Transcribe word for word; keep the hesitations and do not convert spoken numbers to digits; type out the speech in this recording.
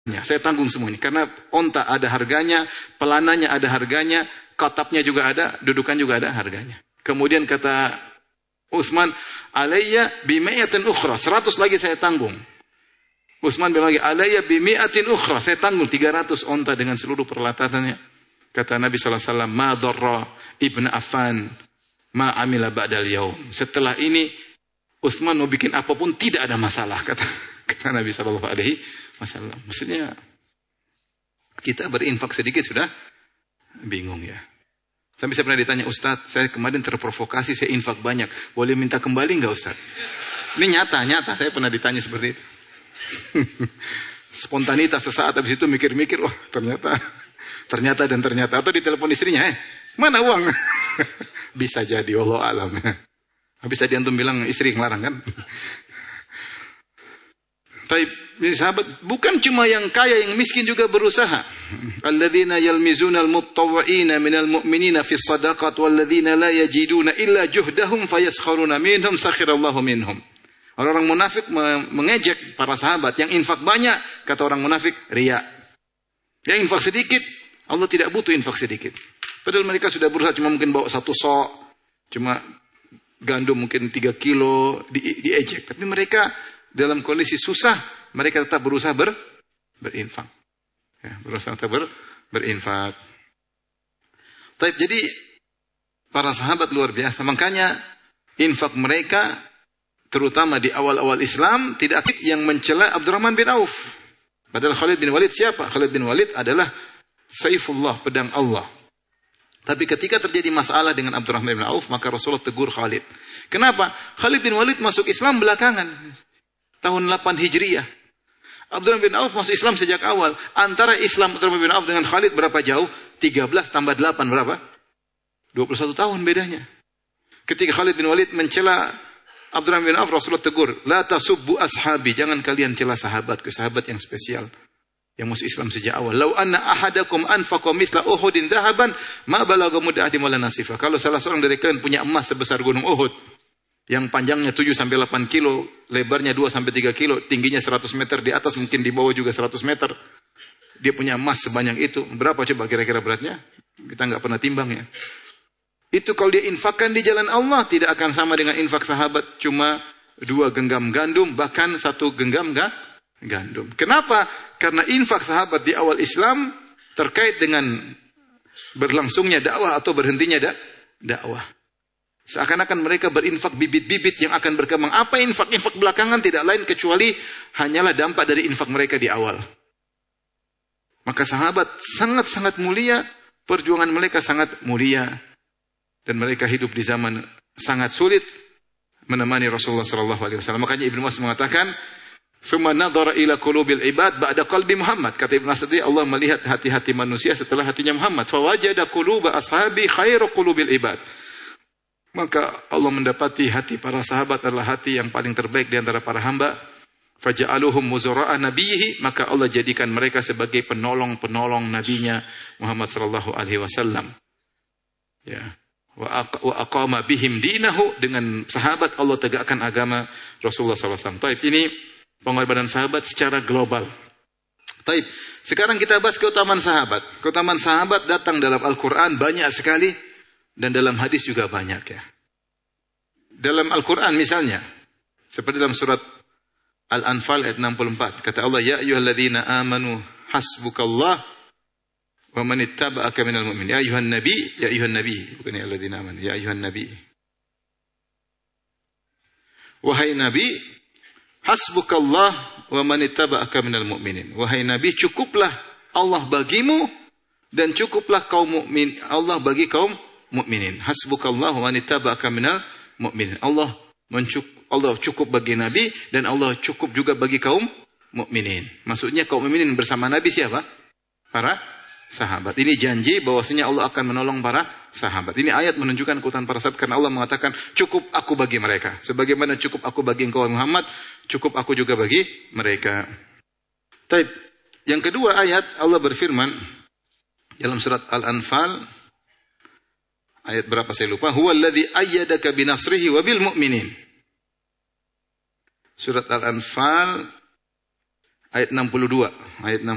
Saya tanggung semuanya. Karena onta ada harganya, pelananya ada harganya, katapnya juga ada, dudukan juga ada harganya. Kemudian kata Utsman, alayya bimi'atin ukhra, seratus lagi saya tanggung. Utsman bilang lagi, alayya bimi'atin ukhra, saya tanggung tiga ratus onta dengan seluruh peralatannya. Kata Nabi sallallahu alaihi wasallam, ma dharra Ibn Affan ma amila ba'dal yaum. Setelah ini Utsman mau bikin apapun tidak ada masalah, kata kata Nabi sallallahu alaihi wasallam. Maksudnya kita berinfak sedikit sudah bingung ya. Sampai saya pernah ditanya, Ustaz, saya kemarin terprovokasi, saya infak banyak, boleh minta kembali enggak Ustaz? Ini nyata, nyata, saya pernah ditanya seperti itu. Spontanitas sesaat, habis itu mikir-mikir, wah ternyata, ternyata dan ternyata. Atau ditelepon istrinya, eh mana uang? Bisa jadi, wallahu alam. Habis tadi antum bilang istri yang larang kan? Tapi ini sahabat, bukan cuma yang kaya, yang miskin juga berusaha. Alladzina yalmizuna al-mutawwi'ina minal mu'minina fis sadaqat walladzina la yajiduna illa juhdahum fayaskharuna minhum sakhirallahu minhum. Orang-orang munafik mengejek para sahabat yang infak banyak, kata orang munafik riya. Yang infak sedikit, Allah tidak butuh infak sedikit. Padahal mereka sudah berusaha, cuma mungkin bawa satu sok, cuma gandum mungkin tiga kilo, di, diejek. Tapi mereka dalam kondisi susah, mereka tetap berusaha ber, berinfak. Ya, berusaha tetap ber, berinfak. Tapi jadi para sahabat luar biasa. Makanya infak mereka, terutama di awal-awal Islam, tidak aktif yang mencela Abdurrahman bin Auf. Padahal Khalid bin Walid siapa? Khalid bin Walid adalah Saifullah, pedang Allah. Tapi ketika terjadi masalah dengan Abdurrahman bin Auf, maka Rasulullah tegur Khalid. Kenapa? Khalid bin Walid masuk Islam belakangan. Tahun delapan Hijriah. Abdurrahman bin Auf masuk Islam sejak awal. Antara Islam Abdurrahman bin Auf dengan Khalid berapa jauh? tiga belas tambah delapan berapa? dua puluh satu tahun bedanya. Ketika Khalid bin Walid mencela Abdurrahman bin Auf, Rasulullah tegur, la tasubbu ashabi, jangan kalian cela sahabatku, sahabat yang spesial yang masuk Islam sejak awal. Lau anna ahadakum anfaqa mithla Uhudin dhahaban ma balagha mudda ahdim wala nasifa. Kalau salah seorang dari kalian punya emas sebesar gunung Uhud, yang panjangnya tujuh sampai delapan kilo, lebarnya dua sampai tiga kilo, tingginya seratus meter, di atas mungkin di bawah juga seratus meter. Dia punya emas sebanyak itu. Berapa coba kira-kira beratnya? Kita enggak pernah timbang ya. Itu kalau dia infakkan di jalan Allah, tidak akan sama dengan infak sahabat cuma dua genggam gandum, bahkan satu genggam enggak gandum. Kenapa? Karena infak sahabat di awal Islam terkait dengan berlangsungnya dakwah atau berhentinya da- dakwah. Seakan-akan mereka berinfak bibit-bibit yang akan berkembang. Apa infak-infak belakangan tidak lain kecuali hanyalah dampak dari infak mereka di awal. Maka sahabat sangat-sangat mulia, perjuangan mereka sangat mulia, dan mereka hidup di zaman sangat sulit menemani Rasulullah sallallahu alaihi wasallam. Makanya Ibnu Mas'ud mengatakan, "Tsumma nadhara ila qulubil ibad ba'da qalbi Muhammad." Kata Ibnu Mas'ud, Allah melihat hati-hati manusia setelah hatinya Muhammad. Fa wajada quluba ashabi khairu qulubil ibad. Maka Allah mendapati hati para sahabat adalah hati yang paling terbaik di antara para hamba. Faja'aluhum muzara'a nabiyhi, maka Allah jadikan mereka sebagai penolong-penolong nabinya Muhammad sallallahu alaihi wasallam. Ya. Wa aqama bihim dinahu, dengan sahabat Allah tegakkan agama Rasulullah sallallahu alaihi wasallam. Taib, ini pengorbanan sahabat secara global. Taib, sekarang kita bahas keutamaan sahabat. Keutamaan sahabat datang dalam Al-Quran banyak sekali, dan dalam hadis juga banyak ya. Dalam Al-Quran misalnya, seperti dalam surat Al-Anfal ayat enam puluh empat, kata Allah, ya ayyuhalladzina amanu hasbukallah wa man ittaba'aka minal mu'minin. Ya ayyuhan nabi, ya ayyuhan nabi, bukan ya alladzina amanu, ya ayyuhan nabi. Wahai nabi, hasbukallah wa man ittaba'aka minal mu'minin. Wahai nabi, cukuplah Allah bagimu dan cukuplah kaum mukmin, Allah bagi kaum mukminin. Hasbukallah wa man ittaba'aka minal mu'minin. Allah mencukup, Allah cukup bagi nabi dan Allah cukup juga bagi kaum mukminin. Maksudnya kaum mukminin bersama nabi siapa? Para sahabat. Ini janji bahwasanya Allah akan menolong para sahabat. Ini ayat menunjukkan keutamaan para sahabat karena Allah mengatakan cukup aku bagi mereka. Sebagaimana cukup aku bagi engkau Muhammad, cukup aku juga bagi mereka. Taib. Yang kedua ayat Allah berfirman dalam surat Al-Anfal ayat berapa saya lupa, huwallazi ayyadaka binasrihi wa bil mu'minin. Surat Al-Anfal ayat enam puluh dua, ayat enam